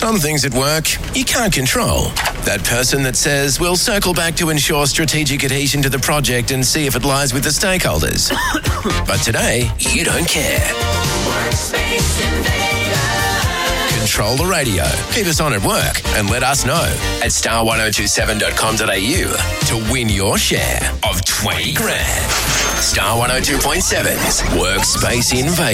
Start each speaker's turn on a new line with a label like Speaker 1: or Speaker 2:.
Speaker 1: Some things at work you can't control. That person that says, we'll circle back to ensure strategic adhesion to the project and see if it lies with the stakeholders. But today, you don't care.
Speaker 2: Workspace Invader.
Speaker 1: Control the radio. Keep us on at work and let us know at star1027.com.au to win your share of 20 grand. Star 102.7's Workspace Invader.